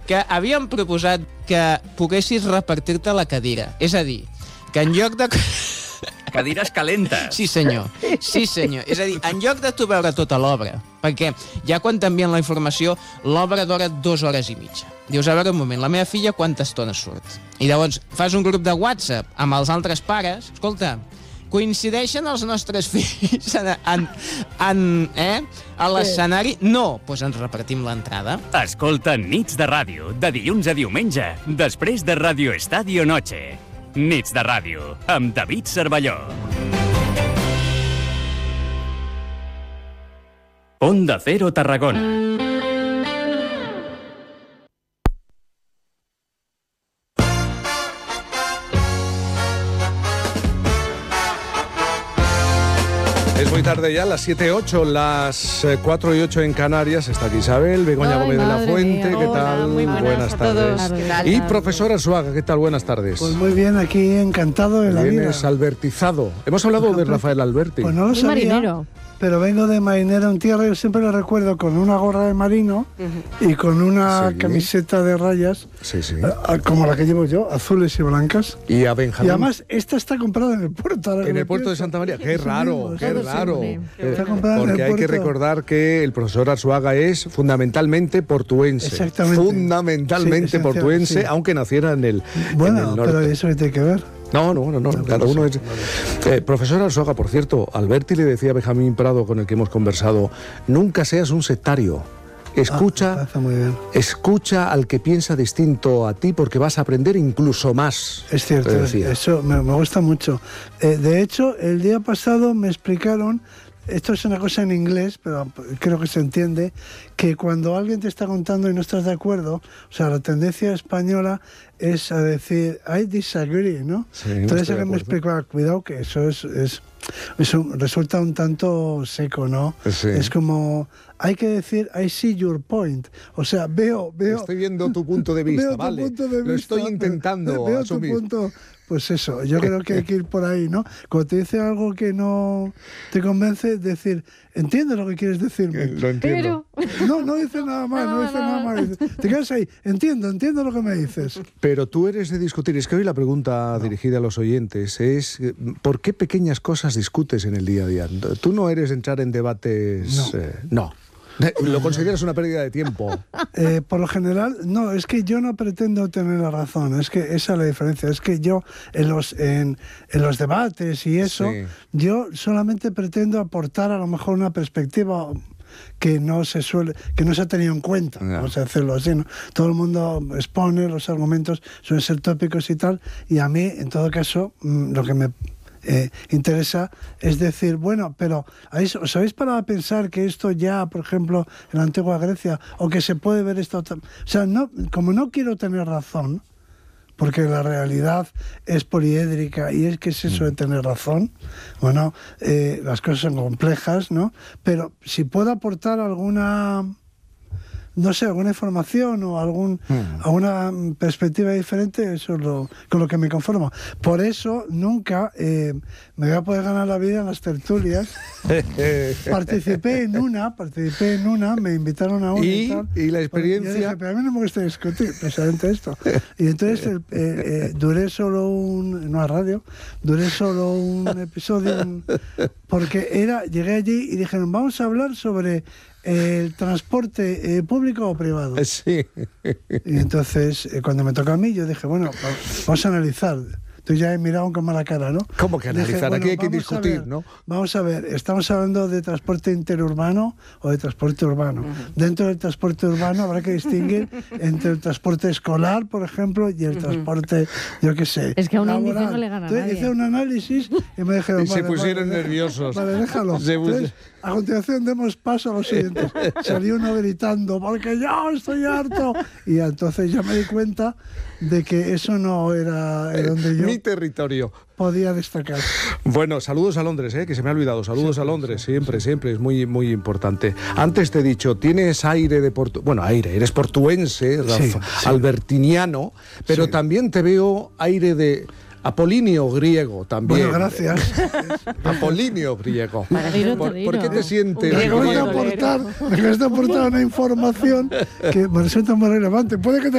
que havíem proposat que poguessis repartir-te la cadira. És a dir, que en lloc de... Cadires calentes. Sí, senyor. Sí, senyor. És a dir, en lloc de tu veure tota l'obra, perquè ja quan t'envien la informació, l'obra dura 2 hores i mitja. Dius, a veure un moment, la meva filla quanta estona surt? I llavors fas un grup de WhatsApp amb els altres pares, escolta, coincideixen els nostres fills a l'escenari? No, doncs ens repartim l'entrada. Escolta Nits de Ràdio, de dilluns a diumenge, després de Radio Estadio Noche. Nits de Ràdio, amb David Cervelló. Onda Cero Tarragona. Es muy tarde ya, las 7:08, las 4:08 en Canarias. Está aquí Isabel, Begoña Gómez de la Fuente. Mía. ¿Qué Hola, tal? muy buenas a tardes. todos. ¿Qué tal? Y profesor Arzuaga, ¿qué tal? Buenas tardes. Pues muy bien, aquí encantado de la vida. Vienes albertizado. Hemos hablado de Rafael Alberti. Pues no lo sabía, marinero. pero vengo de marinero en tierra. Yo siempre lo recuerdo con una gorra de marino y con una camiseta de rayas, como la que llevo yo, azules y blancas. Y a Benjamín. Y además, esta está comprada en el puerto. En el puerto de Santa María. Qué raro, qué raro. Está comprada en el Porque hay que puerto. recordar que el profesor Arzuaga es fundamentalmente portuense. Exactamente. Fundamentalmente Sí, portuense, sí. aunque naciera en el Bueno, norte. pero eso qué tiene que ver. No, cada uno es... profesor Arzuaga, por cierto, Alberti le decía a Benjamín Prado, con el que hemos conversado, nunca seas un sectario. Escucha, muy bien. Escucha al que piensa distinto a ti, porque vas a aprender incluso más. Es cierto, eso me gusta mucho. De hecho, el día pasado me explicaron, esto es una cosa en inglés, pero creo que se entiende, que cuando alguien te está contando y no estás de acuerdo, o sea, la tendencia española es a decir, I disagree, ¿no? Sí, no Entonces estoy de que me acuerdo. explicaba, cuidado que eso resulta un tanto seco, ¿no? Sí. Es como, hay que decir, I see your point. O sea, veo... Estoy viendo tu punto de vista, veo tu vale. punto de Lo vista, estoy intentando veo asumir. tu punto. Pues eso, yo creo que hay que ir por ahí, ¿no? Cuando te dice algo que no te convence, decir, entiendo lo que quieres decirme. Lo entiendo. No dice nada más, Dice, te quedas ahí, entiendo lo que me dices. Pero tú eres de discutir. Es que hoy la pregunta dirigida a los oyentes es ¿por qué pequeñas cosas discutes en el día a día? Tú no eres de entrar en debates... No. ¿Lo consideras una pérdida de tiempo? Por lo general, no, es que yo no pretendo tener la razón, es que esa es la diferencia, es que yo en los debates y eso, yo solamente pretendo aportar a lo mejor una perspectiva que no se ha tenido en cuenta, vamos a decirlo así, ¿no? Todo el mundo expone los argumentos, suelen ser tópicos y tal, y a mí, en todo caso, lo que me interesa es decir, bueno, pero ¿os habéis parado a pensar que esto ya, por ejemplo, en la antigua Grecia, o que se puede ver esto? O sea, como no quiero tener razón, porque la realidad es poliédrica y es que es eso de tener razón, bueno, las cosas son complejas, ¿no? Pero si puedo aportar alguna información o alguna perspectiva diferente, eso es con lo que me conformo. Por eso nunca me voy a poder ganar la vida en las tertulias. Participé en una, me invitaron a una y tal. ¿Y la experiencia? Yo dije, pero a mí no me gusta discutir precisamente esto. Y entonces duré solo duré solo un episodio, porque llegué allí y dijeron, vamos a hablar sobre el transporte público o privado. Sí. Y entonces, cuando me tocó a mí, yo dije, bueno, vamos a analizar. Tú ya he mirado con mala cara, ¿no? ¿Cómo que analizar? Dije, Aquí hay que vamos discutir, ¿no? Vamos a ver, ¿estamos hablando de transporte interurbano o de transporte urbano? Dentro del transporte urbano habrá que distinguir entre el transporte escolar, por ejemplo, y el transporte, yo qué sé, es que a un laboral. índice no le gana a Entonces, nadie. hice un análisis y me dijeron... Y se pusieron nerviosos. Vale, déjalo. Entonces, a continuación demos paso a los siguientes. Salió uno gritando, porque yo estoy harto. Y entonces ya me di cuenta de que eso no era donde yo... Mi territorio. Podía destacar. Bueno, saludos a Londres, que se me ha olvidado. Saludos a Londres, siempre, es muy, muy importante. Antes te he dicho, tienes aire de eres portuense, albertiniano, pero también te veo aire de... Apolinio griego también. Bueno, gracias. Apolinio griego. ¿Por qué te sientes me acabas de aportar una información que me resulta muy relevante. Puede que te